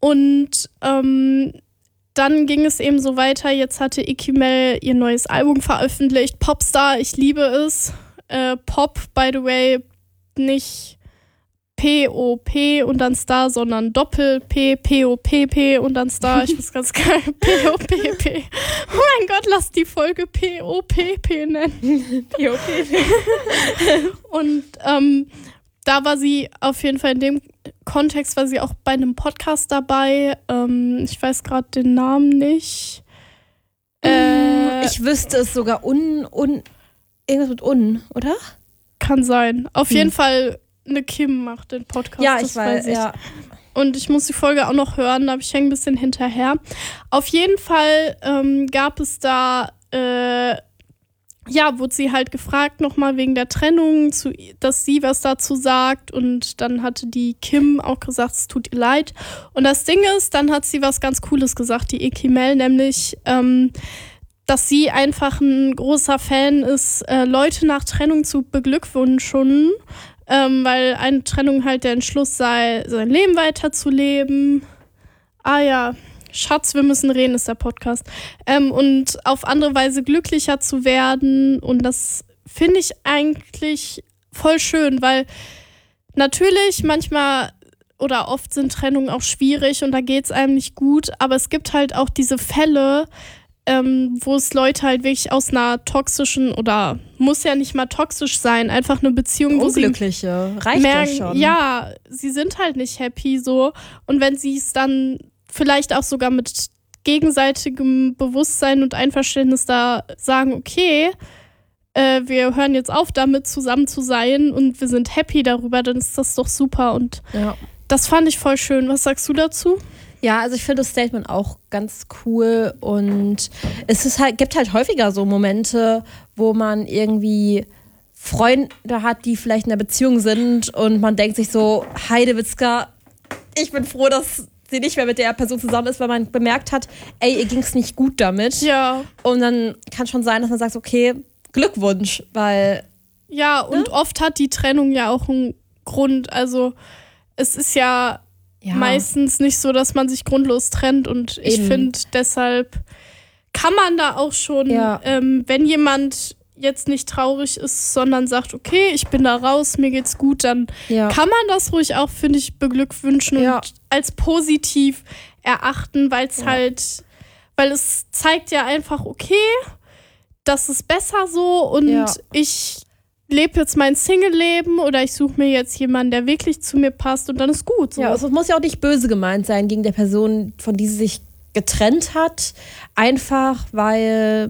Und dann ging es eben so weiter. Jetzt hatte Icky Mel ihr neues Album veröffentlicht. Popstar, ich liebe es. Pop, by the way, nicht P-O-P und dann Star, sondern Doppel-P, P-O-P-P und dann Star. Ich finde es ganz geil. P-O-P-P. Oh mein Gott, lass die Folge P-O-P-P nennen. P-O-P-P. Und da war sie auf jeden Fall in dem Kontext, war sie auch bei einem Podcast dabei. Ich weiß gerade den Namen nicht. Ich wüsste es sogar irgendwas mit oder? Kann sein. Auf jeden Fall eine Kim macht den Podcast. Ja, ich weiß. Ja. Und ich muss die Folge auch noch hören, aber ich hänge ein bisschen hinterher. Auf jeden Fall gab es da, wurde sie halt gefragt nochmal wegen der Trennung, dass sie was dazu sagt. Und dann hatte die Kim auch gesagt, es tut ihr leid. Und das Ding ist, dann hat sie was ganz Cooles gesagt, die Icky Mel, nämlich dass sie einfach ein großer Fan ist, Leute nach Trennung zu beglückwünschen, weil eine Trennung halt der Entschluss sei, sein Leben weiterzuleben. Ah ja, Schatz, wir müssen reden, ist der Podcast. Und auf andere Weise glücklicher zu werden. Und das finde ich eigentlich voll schön, weil natürlich manchmal oder oft sind Trennungen auch schwierig und da geht es einem nicht gut. Aber es gibt halt auch diese Fälle, wo es Leute halt wirklich aus einer toxischen oder muss ja nicht mal toxisch sein, einfach eine Beziehung, wo sie reicht merken, ja schon. Ja, sie sind halt nicht happy so und wenn sie es dann vielleicht auch sogar mit gegenseitigem Bewusstsein und Einverständnis da sagen, okay, wir hören jetzt auf damit zusammen zu sein und wir sind happy darüber, dann ist das doch super und das fand ich voll schön. Was sagst du dazu? Ja, also ich finde das Statement auch ganz cool und gibt halt häufiger so Momente, wo man irgendwie Freunde hat, die vielleicht in einer Beziehung sind und man denkt sich so, Heidewitzka, ich bin froh, dass sie nicht mehr mit der Person zusammen ist, weil man bemerkt hat, ey, ihr ging's nicht gut damit. Ja. Und dann kann schon sein, dass man sagt, okay, Glückwunsch, weil... Ja, und oft hat die Trennung ja auch einen Grund, also es ist ja meistens nicht so, dass man sich grundlos trennt und ich finde, deshalb kann man da auch schon, wenn jemand jetzt nicht traurig ist, sondern sagt, okay, ich bin da raus, mir geht's gut, dann kann man das ruhig auch, finde ich, beglückwünschen und als positiv erachten, weil es zeigt ja einfach, okay, das ist besser so und ich lebe jetzt mein Single-Leben oder ich suche mir jetzt jemanden, der wirklich zu mir passt und dann ist gut. So. Ja, also es muss ja auch nicht böse gemeint sein gegen der Person, von die sie sich getrennt hat. Einfach, weil,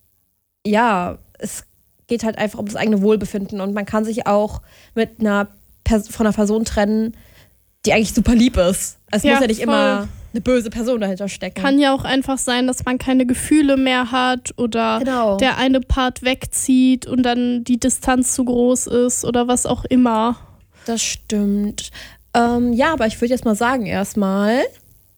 es geht halt einfach um das eigene Wohlbefinden und man kann sich auch von einer Person trennen, die eigentlich super lieb ist. Es muss ja nicht immer eine böse Person dahinter stecken. Kann ja auch einfach sein, dass man keine Gefühle mehr hat oder der eine Part wegzieht und dann die Distanz zu groß ist oder was auch immer. Das stimmt. Aber ich würde jetzt mal sagen erstmal,